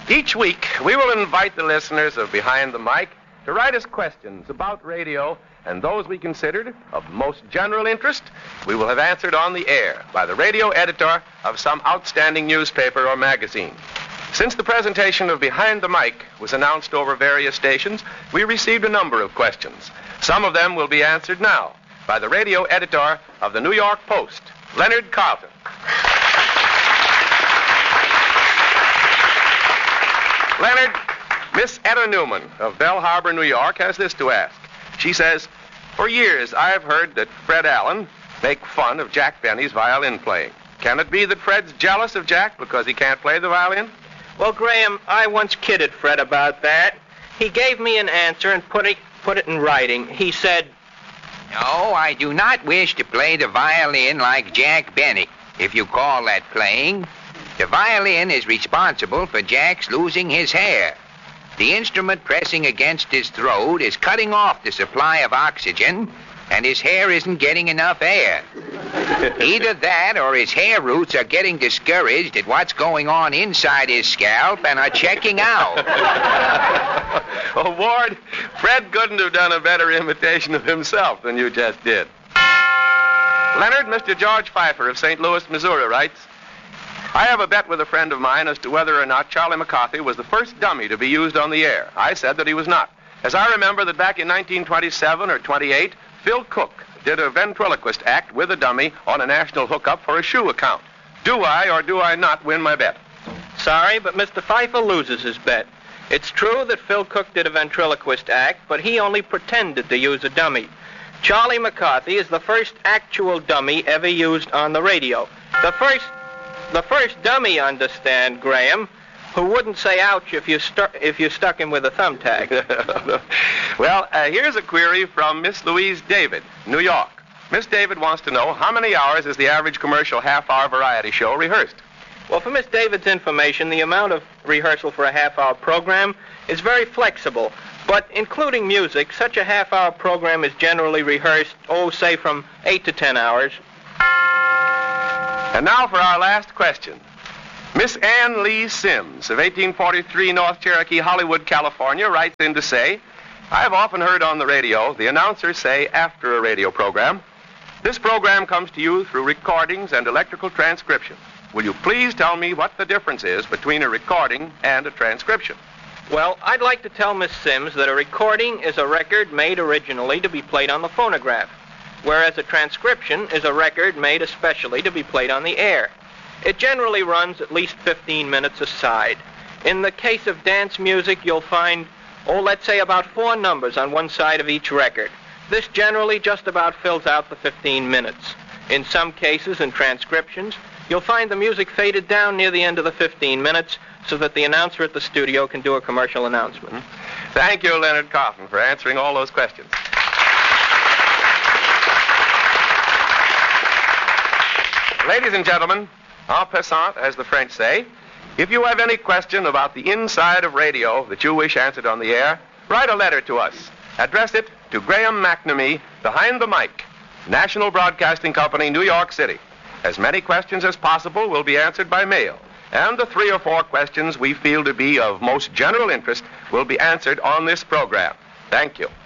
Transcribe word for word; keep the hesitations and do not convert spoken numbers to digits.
Each week, we will invite the listeners of Behind the Mic to write us questions about radio, and those we considered of most general interest, we will have answered on the air by the radio editor of some outstanding newspaper or magazine. Since the presentation of Behind the Mic was announced over various stations, we received a number of questions. Some of them will be answered now by the radio editor of the New York Post, Leonard Carlton. Leonard, Miss Etta Newman of Bell Harbor, New York, has this to ask. She says, for years I've heard that Fred Allen make fun of Jack Benny's violin playing. Can it be that Fred's jealous of Jack because he can't play the violin? Well, Graham, I once kidded Fred about that. He gave me an answer and put it, put it in writing. He said, No, I do not wish to play the violin like Jack Benny, if you call that playing. The violin is responsible for Jack's losing his hair. The instrument pressing against his throat is cutting off the supply of oxygen, and his hair isn't getting enough air. Either that or his hair roots are getting discouraged at what's going on inside his scalp and are checking out. Oh, Ward, Fred couldn't have done a better imitation of himself than you just did. Leonard, Mister George Pfeiffer of Saint Louis, Missouri, writes, I have a bet with a friend of mine as to whether or not Charlie McCarthy was the first dummy to be used on the air. I said that he was not. As I remember that back in nineteen twenty-seven or twenty-eight, Phil Cook did a ventriloquist act with a dummy on a national hookup for a shoe account. Do I or do I not win my bet? Sorry, but Mister Pfeiffer loses his bet. It's true that Phil Cook did a ventriloquist act, but he only pretended to use a dummy. Charlie McCarthy is the first actual dummy ever used on the radio. The first... The first dummy, understand, Graham, who wouldn't say ouch if you, stu- if you stuck him with a thumbtack. Well, uh, here's a query from Miss Louise David, New York. Miss David wants to know how many hours is the average commercial half-hour variety show rehearsed? Well, for Miss David's information, the amount of rehearsal for a half-hour program is very flexible. But including music, such a half-hour program is generally rehearsed, oh, say, from eight to ten hours. And now for our last question. Miss Ann Lee Sims of eighteen forty-three North Cherokee, Hollywood, California, writes in to say, I have often heard on the radio the announcers say after a radio program, this program comes to you through recordings and electrical transcription. Will you please tell me what the difference is between a recording and a transcription? Well, I'd like to tell Miss Sims that a recording is a record made originally to be played on the phonograph, whereas a transcription is a record made especially to be played on the air. It generally runs at least fifteen minutes a side. In the case of dance music, you'll find, oh, let's say about four numbers on one side of each record. This generally just about fills out the fifteen minutes. In some cases, in transcriptions, you'll find the music faded down near the end of the fifteen minutes so that the announcer at the studio can do a commercial announcement. Mm-hmm. Thank you, Leonard Carlton, for answering all those questions. Ladies and gentlemen, en passant, as the French say, if you have any question about the inside of radio that you wish answered on the air, write a letter to us. Address it to Graham McNamee, Behind the Mic, National Broadcasting Company, New York City. As many questions as possible will be answered by mail, and the three or four questions we feel to be of most general interest will be answered on this program. Thank you.